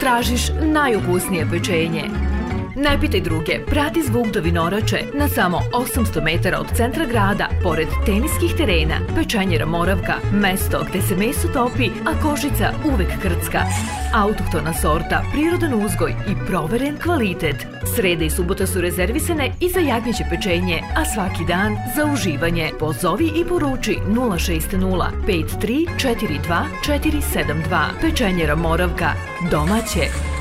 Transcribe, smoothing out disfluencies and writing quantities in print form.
tražiš najukusnije pečenje. Ne pitaj druge, prati zvuk do Vinorače na samo 800 metara od centra grada, pored teniskih terena. Pečenjera Moravka, mesto gde se meso topi, a kožica uvek krcka. Autohtona sorta, prirodan uzgoj i proveren kvalitet. Sreda i subota su rezervisane i za jagnjeće pečenje, a svaki dan za uživanje. Pozovi i poruči 060 5342 472. Pečenjera Moravka, domaće,